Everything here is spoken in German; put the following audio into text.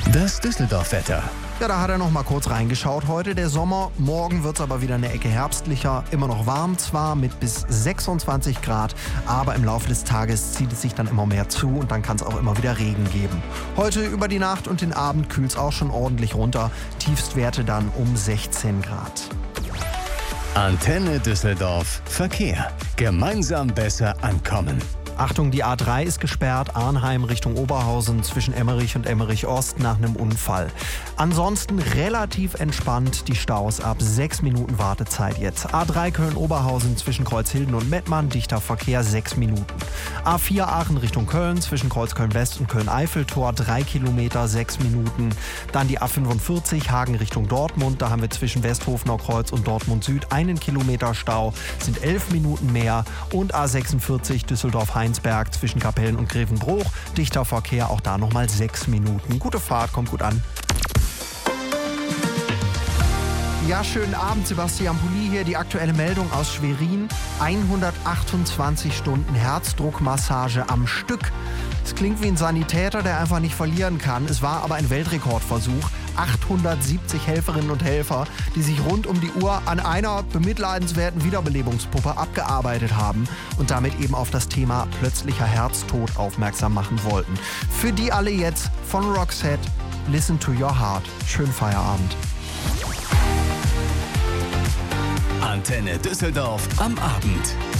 Das Düsseldorf-Wetter. Ja, da hat er noch mal kurz reingeschaut heute. Der Sommer, morgen wird es aber wieder eine Ecke herbstlicher. Immer noch warm zwar mit bis 26 Grad, aber im Laufe des Tages zieht es sich dann immer mehr zu und dann kann es auch immer wieder Regen geben. Heute über die Nacht und den Abend kühlt es auch schon ordentlich runter. Tiefstwerte dann um 16 Grad. Antenne Düsseldorf. Verkehr. Gemeinsam besser ankommen. Achtung, die A3 ist gesperrt, Arnheim Richtung Oberhausen zwischen Emmerich und Emmerich Ost nach einem Unfall. Ansonsten relativ entspannt die Staus ab 6 Minuten Wartezeit jetzt. A3 Köln-Oberhausen zwischen Kreuzhilden und Mettmann, dichter Verkehr 6 Minuten. A4 Aachen Richtung Köln zwischen Kreuzköln-West und Köln-Eiffeltor 3 Kilometer 6 Minuten. Dann die A45 Hagen Richtung Dortmund, da haben wir zwischen Westhofener Kreuz und Dortmund Süd 1 Kilometer Stau, sind 11 Minuten mehr. Und A46 Düsseldorf-Heinsberg zwischen Kapellen und Grevenbruch, dichter Verkehr, auch da nochmal 6 Minuten. Gute Fahrt, kommt gut an. Ja, schönen Abend, Sebastian Pulli hier. Die aktuelle Meldung aus Schwerin. 128 Stunden Herzdruckmassage am Stück. Es klingt wie ein Sanitäter, der einfach nicht verlieren kann. Es war aber ein Weltrekordversuch. 870 Helferinnen und Helfer, die sich rund um die Uhr an einer bemitleidenswerten Wiederbelebungspuppe abgearbeitet haben und damit eben auf das Thema plötzlicher Herztod aufmerksam machen wollten. Für die alle jetzt von Roxette, Listen to Your Heart. Schönen Feierabend. Antenne Düsseldorf am Abend.